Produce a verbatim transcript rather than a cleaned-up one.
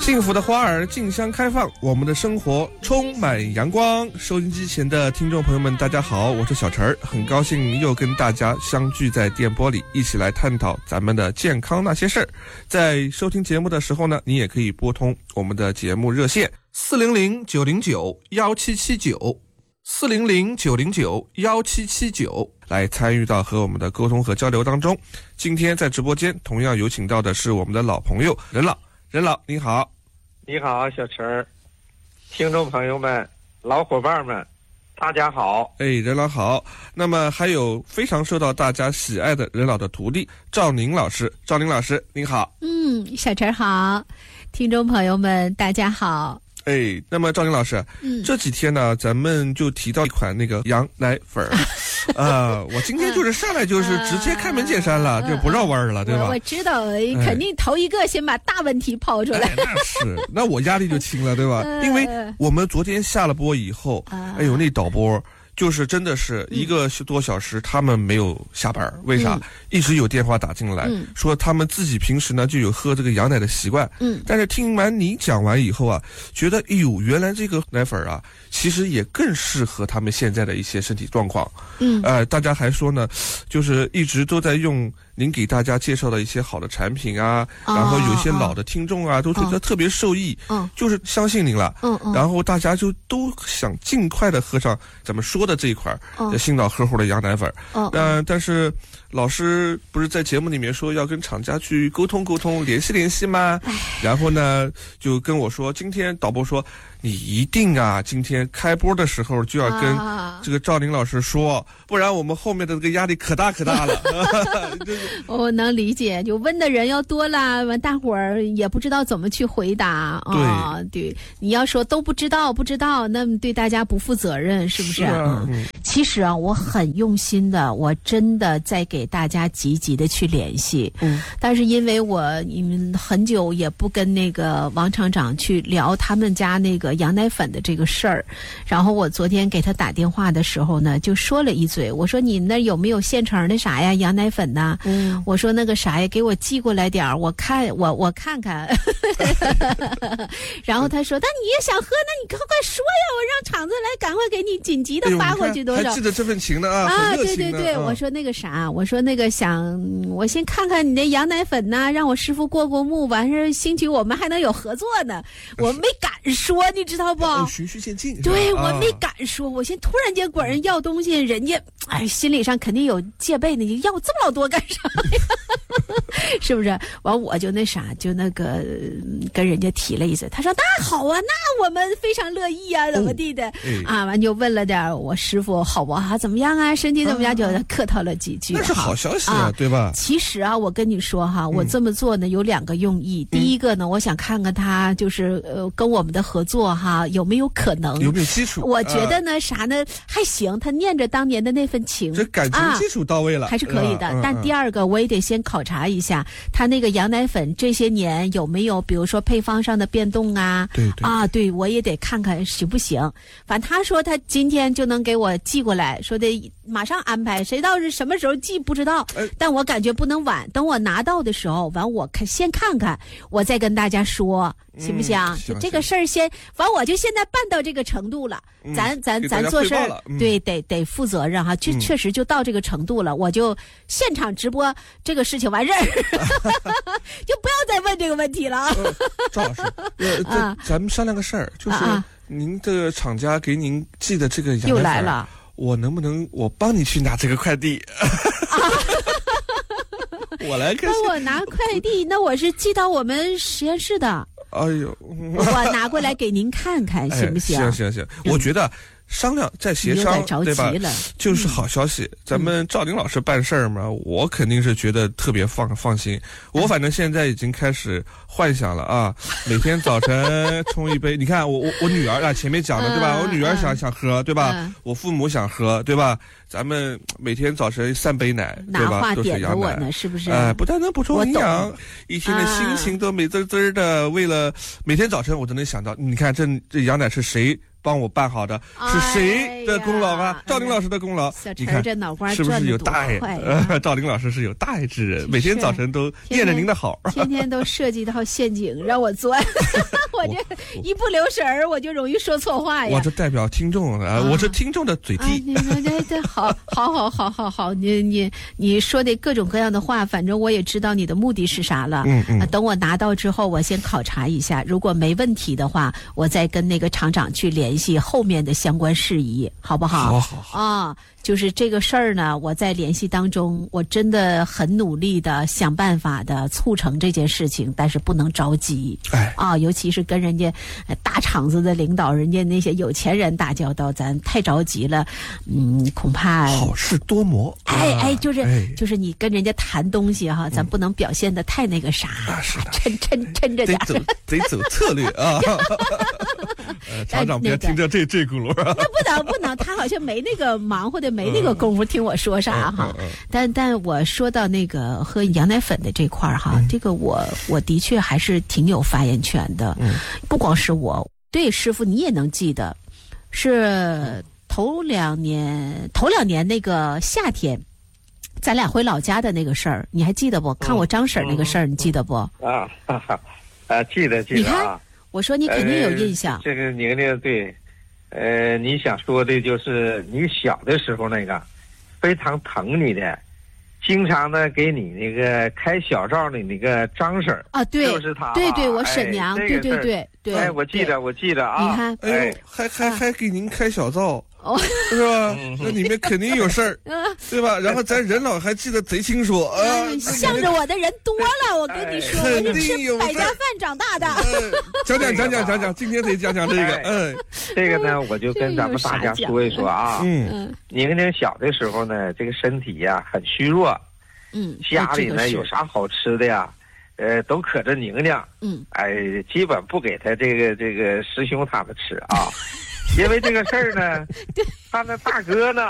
幸福的花儿竞相开放，我们的生活充满阳光。收音机前的听众朋友们，大家好，我是小陈儿，很高兴又跟大家相聚在电波里，一起来探讨咱们的健康那些事儿。在收听节目的时候呢，你也可以拨通我们的节目热线四零零九零九幺七七九四零零九零九幺七七九来参与到和我们的沟通和交流当中。今天在直播间同样有请到的是我们的老朋友任老。任老你好。 你好小陈儿，听众朋友们老伙伴们大家好。 哎，任老好。那么还有非常受到大家喜爱的任老的徒弟赵宁老师。赵宁老师您好。 嗯，小陈好，听众朋友们大家好。 哎，那么赵宁老师， 嗯， 这几天呢，咱们就提到一款那个羊奶粉儿，啊、呃，我今天就是上来就是直接开门见山了，嗯、就不绕弯儿了，对吧？ 我, 我知道，肯定头一个先把大问题抛出来。 哎、那是，那我压力就轻了，对吧？因为我们昨天下了播以后，哎呦，那导播。就是真的是一个多小时，他们没有下班，嗯、为啥？一直有电话打进来，嗯、说他们自己平时呢就有喝这个羊奶的习惯，嗯，但是听完你讲完以后啊，觉得哎呦，原来这个奶粉啊，其实也更适合他们现在的一些身体状况，嗯，呃，大家还说呢，就是一直都在用您给大家介绍的一些好的产品啊，哦、然后有些老的听众啊，哦、都觉得特别受益，嗯，就是相信您了，嗯嗯，然后大家就都想尽快的喝上咱们说的这一款新老呵护的羊奶粉，嗯、呃，但是老师不是在节目里面说要跟厂家去沟通沟通、联系联系吗？然后呢，就跟我说，今天导播说你一定啊，今天开播的时候就要跟这个赵宁老师说，不然我们后面的这个压力可大可大了。 我能理解，就问的人要多了，完大伙儿也不知道怎么去回答。 对、 哦、对，你要说都不知道不知道，那么对大家不负责任，是不是？ 是啊、 嗯。其实啊，我很用心的，我真的在给大家积极的去联系。嗯。但是因为我嗯很久也不跟那个王厂长去聊他们家那个羊奶粉的这个事儿，然后我昨天给他打电话的时候呢，就说了一嘴，我说你那有没有现成的啥呀羊奶粉呢？嗯，我说那个啥呀，给我寄过来点儿，我看我我看看。然后他说，那你也想喝，那你快快说呀，我让厂子来赶快给你紧急的发过去多少。 哎、还记得这份情呢啊！ 啊，对对对，啊、我说那个啥，我说那个想，我先看看你的羊奶粉呢，让我师傅过过目，完事兴许我们还能有合作呢。我没敢说，你知道不？ 循序渐进。 对， 啊、 我没敢说，我先突然间管人要东西，人家哎心理上肯定有戒备呢，你要这么老多干啥呀？是不是？完我就那啥，就那个跟人家提了一嘴，他说那好啊，那我们非常乐意啊，怎么地的、哦哎、啊？完就问了点我师傅好不好，怎么样啊？身体怎么样？啊、就客套了几句。 那是好消息啊，啊对吧？ 其实啊，我跟你说哈，我这么做呢、嗯、有两个用意。第一个呢，我想看看他就是呃跟我们的合作哈有没有可能， 有没有基础？ 我觉得呢、啊、啥呢还行，他念着当年的那份情， 这感情基础到位了， 啊、还是可以的。 啊、 但第二个，我也得先考察一下他那个羊奶粉这些年有没有，比如说配方上的变动啊。 对对啊，对，我也得看看行不行。反正他说他今天就能给我寄过来，说得马上安排，谁到是什么时候寄不知道。哎、但我感觉不能晚，等我拿到的时候，完我看先看看，我再跟大家说。行不行？嗯、行这个事儿先，反正我就现在办到这个程度了，嗯、咱咱咱做事儿、嗯、对得得负责任哈，确、嗯、确实就到这个程度了，我就现场直播这个事情完事儿，就不要再问这个问题了。 呃、赵老师，呃，咱咱们商量个事儿，就是您的厂家给您寄的这个羊奶粉又来了， 我能不能我帮你去拿这个快递？我来看。 帮我拿快递，那我是寄到我们实验室的。 哎呦， 我拿过来给您看看，行不行？ 行行行，嗯、我觉得商量再协商，对吧？就是好消息。嗯、咱们赵宁老师办事儿嘛，我肯定是觉得特别放放心。我反正现在已经开始幻想了啊，每天早晨冲一杯。你看我我我女儿啊，前面讲的对吧？我女儿想、嗯、想喝对吧？嗯、我父母想喝对吧？咱们每天早晨三杯奶，对吧？都是羊奶， 是不是？ 哎、呃，不但能补充营养，一天的心情都美滋滋的。为了每天早晨我都能想到，你看这这羊奶是谁帮我办好的，是谁的功劳啊？赵林老师的功劳。 小你看这脑瓜是不是有大爱？ 呃， 赵林老师是有大爱之人，每天早晨都念着您的好， 天天都设计一套陷阱让我钻，我这一不留神儿，我就容易说错话呀。 我这代表听众啊，我是听众的嘴替。 对对，好，好，好，好，好，好，你你你说的各种各样的话，反正我也知道你的目的是啥了。 嗯嗯。 等我拿到之后，我先考察一下，如果没问题的话，我再跟那个厂长去联系后面的相关事宜，好不好？ 好好好。 啊，就是这个事儿呢，我在联系当中，我真的很努力的想办法的促成这件事情，但是不能着急。 哎。 啊，尤其是跟人家大厂子的领导，人家那些有钱人打交道，咱太着急了，嗯，恐怕好事多磨。 哎哎，就是、 哎、 就是你跟人家谈东西哈，咱不能表现的太那个啥， 啊、是的， 抻抻抻着点， 得走得走策略啊。呃，厂长别听着这这轱辘啊。 那不能不能，他好像没那个忙活的，没那个功夫听我说啥哈。 嗯嗯嗯、 但但我说到那个喝羊奶粉的这块儿哈，嗯、这个我我的确还是挺有发言权的。 嗯， 不光是我，对师傅你也能记得，是头两年头两年那个夏天。咱俩回老家的那个事儿，你还记得不？看我张婶那个事儿，你记得不？ 啊，哈哈，啊，记得记得啊。 你看，我说你肯定有印象。 呃、这个宁宁对，呃，你想说的就是你小的时候那个，非常疼你的，经常呢给你那个开小灶的那个张婶啊，对， 就是她， 对对，我婶娘， 哎、 对对对对。 哎，我记得，我记得啊。 你看， 哎呦，还还还给您开小灶。哦，是吧？那里面肯定有事儿，对吧？然后咱人老还记得贼清楚啊， 向着我的人多了，我跟你说， 肯我是吃百家饭长大的。 讲讲讲讲讲讲，今天得讲讲这个。嗯， 这个呢，我就跟咱们大家说一说啊。 嗯， 宁宁小的时候呢，这个身体呀很虚弱， 嗯， 家里呢有啥好吃的呀，呃，都可着宁宁。 嗯， 哎，基本不给他这个这个师兄他们吃啊。因为这个事儿呢，他那大哥呢